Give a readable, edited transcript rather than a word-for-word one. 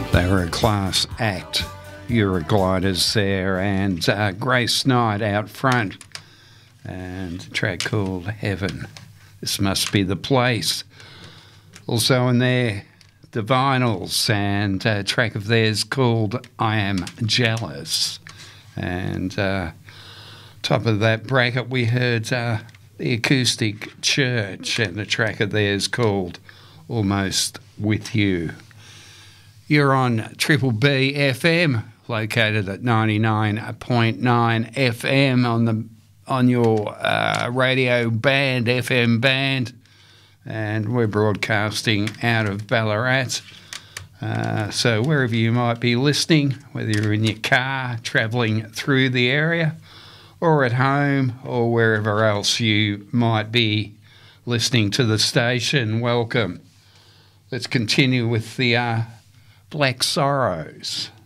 They were a class act, Eurogliders there, and Grace Knight out front, and a track called Heaven. This must be the place. Also in there, the Vinyls, and a track of theirs called I Am Jealous. And top of that bracket we heard the Acoustic Church, and a track of theirs called Almost With You. You're on Triple B FM, located at 99.9 FM on your radio band, FM band, and we're broadcasting out of Ballarat. So wherever you might be listening, whether you're in your car, travelling through the area, or at home, or wherever else you might be listening to the station, welcome. Let's continue with the Black Sorrows.